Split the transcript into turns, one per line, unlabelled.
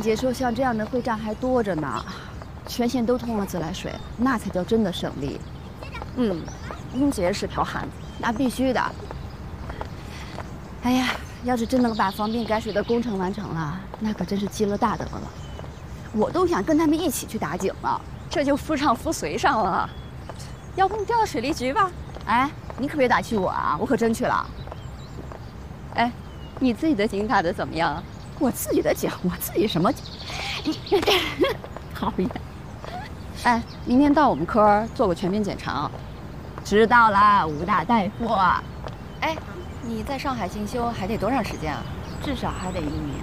姐说，像这样的会战还多着呢，全县都通了自来水，那才叫真的胜利。英杰是条汉子，那必须的。哎呀，要是真能把防病改水的工程完成了，那可真是积了大德了。我都想跟他们一起去打井了，这就夫唱妇随上了。要不你调到水利局吧？哎，你可别打趣我啊，我可真去了。哎，你自己的井打得怎么样？我自己的井，我自己什么井？讨厌！哎，明天到我们科做个全面检查。知道啦，吴大大夫。哎，你在上海进修还得多长时间啊？至少还得1年。